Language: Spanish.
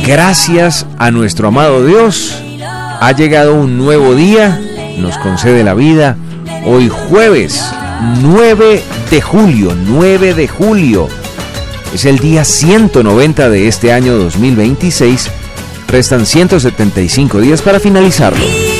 Gracias a nuestro amado Dios, ha llegado un nuevo día, nos concede la vida. Hoy jueves 9 de julio, es el día 190 de este año 2026. Restan 175 días para finalizarlo.